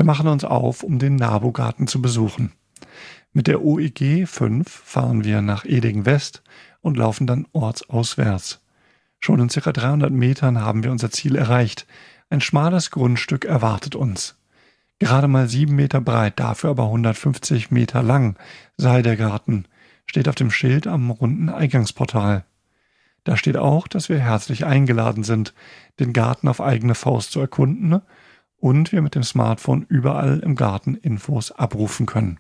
Wir machen uns auf, um den Nabu-Garten zu besuchen. Mit der OEG 5 fahren wir nach Eding West und laufen dann ortsauswärts. Schon in ca. 300 Metern haben wir unser Ziel erreicht. Ein schmales Grundstück erwartet uns. Gerade mal 7 Meter breit, dafür aber 150 Meter lang sei der Garten, steht auf dem Schild am runden Eingangsportal. Da steht auch, dass wir herzlich eingeladen sind, den Garten auf eigene Faust zu erkunden und wir mit dem Smartphone überall im Garten Infos abrufen können.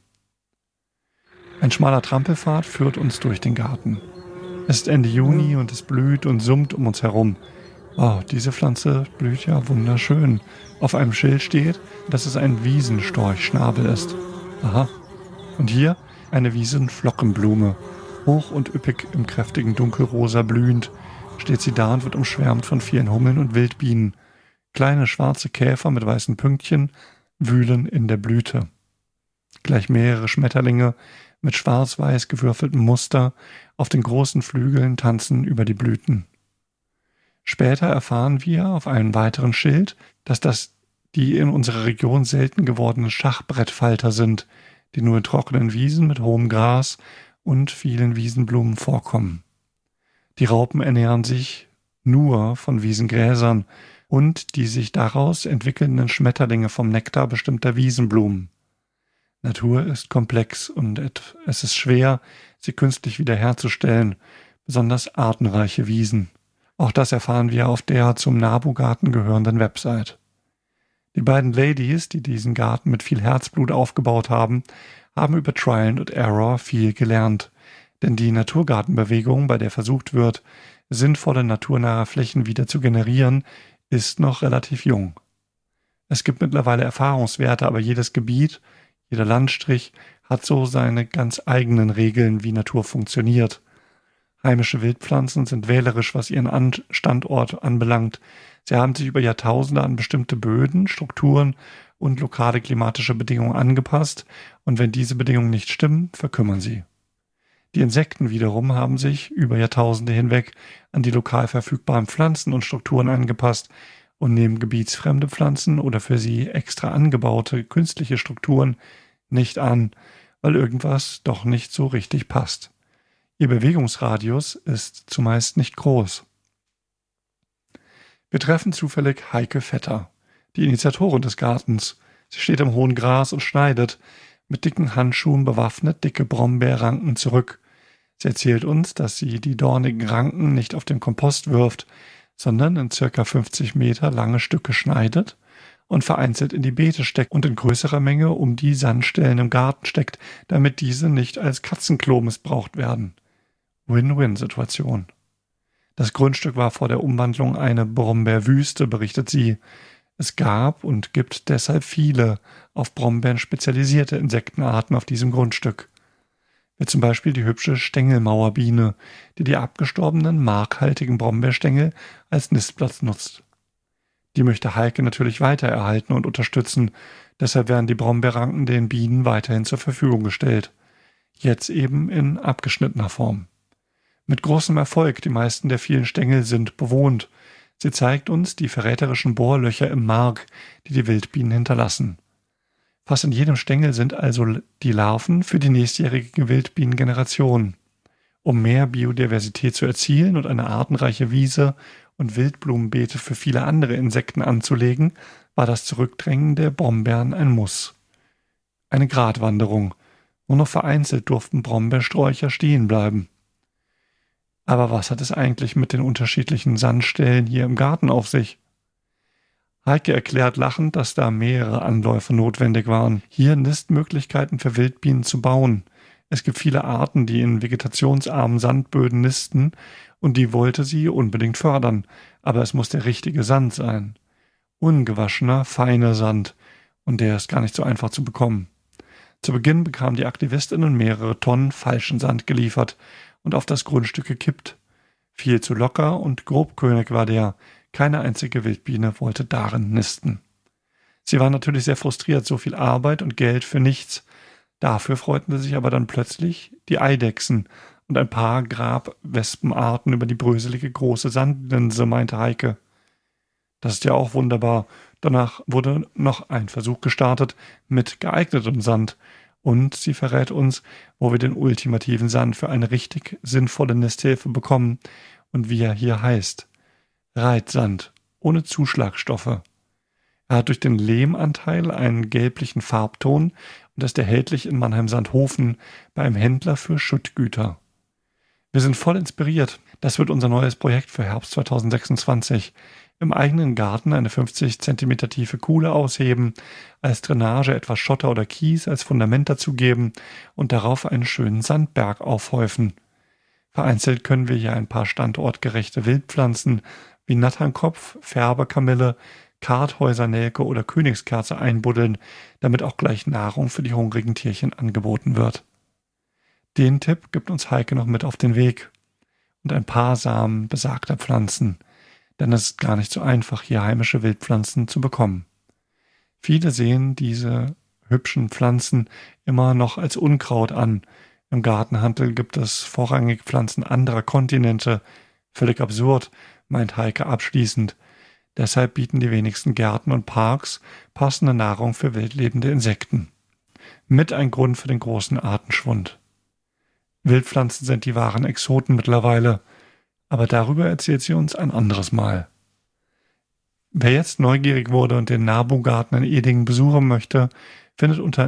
Ein schmaler Trampelpfad führt uns durch den Garten. Es ist Ende Juni und es blüht und summt um uns herum. Oh, diese Pflanze blüht ja wunderschön. Auf einem Schild steht, dass es ein Wiesenstorchschnabel ist. Aha. Und hier eine Wiesenflockenblume. Hoch und üppig im kräftigen Dunkelrosa blühend, steht sie da und wird umschwärmt von vielen Hummeln und Wildbienen. Kleine schwarze Käfer mit weißen Pünktchen wühlen in der Blüte. Gleich mehrere Schmetterlinge mit schwarz-weiß gewürfeltem Muster auf den großen Flügeln tanzen über die Blüten. Später erfahren wir auf einem weiteren Schild, dass das die in unserer Region selten gewordenen Schachbrettfalter sind, die nur in trockenen Wiesen mit hohem Gras und vielen Wiesenblumen vorkommen. Die Raupen ernähren sich nur von Wiesengräsern und die sich daraus entwickelnden Schmetterlinge vom Nektar bestimmter Wiesenblumen. Natur ist komplex und es ist schwer, sie künstlich wiederherzustellen, besonders artenreiche Wiesen. Auch das erfahren wir auf der zum Nabu-Garten gehörenden Website. Die beiden Ladies, die diesen Garten mit viel Herzblut aufgebaut haben über Trial and Error viel gelernt. Denn die Naturgartenbewegung, bei der versucht wird, sinnvolle naturnahe Flächen wieder zu generieren, ist noch relativ jung. Es gibt mittlerweile Erfahrungswerte, aber jedes Gebiet, jeder Landstrich hat so seine ganz eigenen Regeln, wie Natur funktioniert. Heimische Wildpflanzen sind wählerisch, was ihren Standort anbelangt. Sie haben sich über Jahrtausende an bestimmte Böden, Strukturen und lokale klimatische Bedingungen angepasst und wenn diese Bedingungen nicht stimmen, verkümmern sie. Die Insekten wiederum haben sich über Jahrtausende hinweg an die lokal verfügbaren Pflanzen und Strukturen angepasst und nehmen gebietsfremde Pflanzen oder für sie extra angebaute künstliche Strukturen nicht an, weil irgendwas doch nicht so richtig passt. Ihr Bewegungsradius ist zumeist nicht groß. Wir treffen zufällig Heike Vetter, die Initiatorin des Gartens. Sie steht im hohen Gras und schneidet, mit dicken Handschuhen bewaffnet, dicke Brombeerranken zurück. Sie erzählt uns, dass sie die dornigen Ranken nicht auf den Kompost wirft, sondern in ca. 50 Meter lange Stücke schneidet und vereinzelt in die Beete steckt und in größerer Menge um die Sandstellen im Garten steckt, damit diese nicht als Katzenklo missbraucht werden. Win-Win-Situation. Das Grundstück war vor der Umwandlung eine Brombeerwüste, berichtet sie. Es gab und gibt deshalb viele auf Brombeeren spezialisierte Insektenarten auf diesem Grundstück. Wie zum Beispiel die hübsche Stängelmauerbiene, die abgestorbenen, markhaltigen Brombeerstängel als Nistplatz nutzt. Die möchte Heike natürlich weiter erhalten und unterstützen, deshalb werden die Brombeerranken den Bienen weiterhin zur Verfügung gestellt. Jetzt eben in abgeschnittener Form. Mit großem Erfolg, die meisten der vielen Stängel sind bewohnt. Sie zeigt uns die verräterischen Bohrlöcher im Mark, die die Wildbienen hinterlassen. Fast in jedem Stängel sind also die Larven für die nächstjährige Wildbienengeneration. Um mehr Biodiversität zu erzielen und eine artenreiche Wiese und Wildblumenbeete für viele andere Insekten anzulegen, war das Zurückdrängen der Brombeeren ein Muss. Eine Gratwanderung. Nur noch vereinzelt durften Brombeersträucher stehen bleiben. Aber was hat es eigentlich mit den unterschiedlichen Sandstellen hier im Garten auf sich? Heike erklärt lachend, dass da mehrere Anläufe notwendig waren, hier Nistmöglichkeiten für Wildbienen zu bauen. Es gibt viele Arten, die in vegetationsarmen Sandböden nisten und die wollte sie unbedingt fördern, aber es muss der richtige Sand sein. Ungewaschener, feiner Sand und der ist gar nicht so einfach zu bekommen. Zu Beginn bekamen die AktivistInnen mehrere Tonnen falschen Sand geliefert und auf das Grundstück gekippt. Viel zu locker und grobkörnig war der. Keine einzige Wildbiene wollte darin nisten. Sie war natürlich sehr frustriert, so viel Arbeit und Geld für nichts. Dafür freuten sich aber dann plötzlich die Eidechsen und ein paar Grabwespenarten über die bröselige große Sandlinse, meinte Heike. Das ist ja auch wunderbar, Danach wurde noch ein Versuch gestartet mit geeignetem Sand und sie verrät uns, wo wir den ultimativen Sand für eine richtig sinnvolle Nisthilfe bekommen und wie er hier heißt. Reitsand, ohne Zuschlagstoffe. Er hat durch den Lehmanteil einen gelblichen Farbton und ist erhältlich in Mannheim-Sandhofen bei einem Händler für Schuttgüter. Wir sind voll inspiriert. Das wird unser neues Projekt für Herbst 2026. Im eigenen Garten eine 50 cm tiefe Kuhle ausheben, als Drainage etwas Schotter oder Kies als Fundament dazugeben und darauf einen schönen Sandberg aufhäufen. Vereinzelt können wir hier ein paar standortgerechte Wildpflanzen wie Natternkopf, Färberkamille, Karthäusernelke oder Königskerze einbuddeln, damit auch gleich Nahrung für die hungrigen Tierchen angeboten wird. Den Tipp gibt uns Heike noch mit auf den Weg und ein paar Samen besagter Pflanzen, denn es ist gar nicht so einfach, hier heimische Wildpflanzen zu bekommen. Viele sehen diese hübschen Pflanzen immer noch als Unkraut an. Im Gartenhandel gibt es vorrangig Pflanzen anderer Kontinente. Völlig absurd, meint Heike abschließend. Deshalb bieten die wenigsten Gärten und Parks passende Nahrung für wildlebende Insekten. Mit ein Grund für den großen Artenschwund. Wildpflanzen sind die wahren Exoten mittlerweile, aber darüber erzählt sie uns ein anderes Mal. Wer jetzt neugierig wurde und den Nabu-Garten in Edingen besuchen möchte, findet unter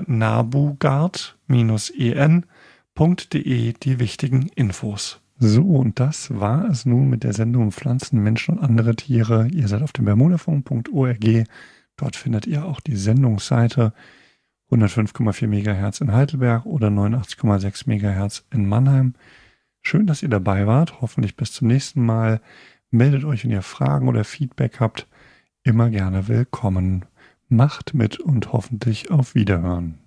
nabugart-en.de die wichtigen Infos. So, und das war es nun mit der Sendung Pflanzen, Menschen und andere Tiere. Ihr seid auf dem bermudafunk.org. Dort findet ihr auch die Sendungsseite 105,4 MHz in Heidelberg oder 89,6 MHz in Mannheim. Schön, dass ihr dabei wart. Hoffentlich bis zum nächsten Mal. Meldet euch, wenn ihr Fragen oder Feedback habt. Immer gerne willkommen. Macht mit und hoffentlich auf Wiederhören.